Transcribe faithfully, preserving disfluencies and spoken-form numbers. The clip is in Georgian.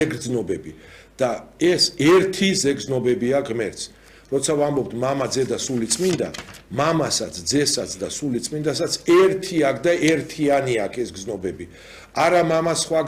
ზეგრძნობები და ეს ერთი ზეგრძნობებია ღმერთს. როცა ვამბობთ მამა, ძე და სული წმინდა, მამასაც, ძესაც და სული წმინდასაც ერთი აქვს და ერთიანი აქვს ეს გზნობები. არა მამა სხვა